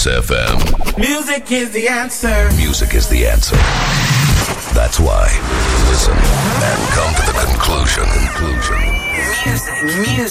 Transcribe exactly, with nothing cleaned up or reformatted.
Hits F M. Music is the answer. Music is the answer. That's why. Listen and come to the conclusion. Conclusion. Music, music.